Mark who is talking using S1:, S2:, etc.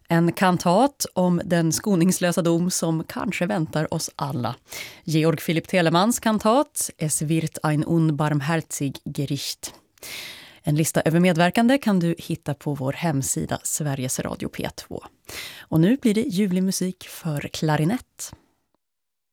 S1: En kantat om den skoningslösa dom som kanske väntar oss alla. Georg Philipp Telemans kantat Es wird ein unbarmherzig Gericht. En lista över medverkande kan du hitta på vår hemsida Sveriges Radio P2. Och nu blir det ljuvlig musik för klarinett.